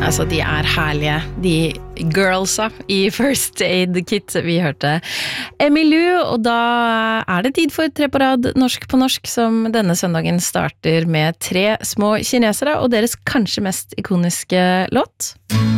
altså de herlige, de girlsa I First Aid Kit. Vi hørte Emmylou, og da det tid for 3 på rad norsk på norsk, som denne søndagen starter med 3 små kinesere og deres kanskje mest ikoniske låt.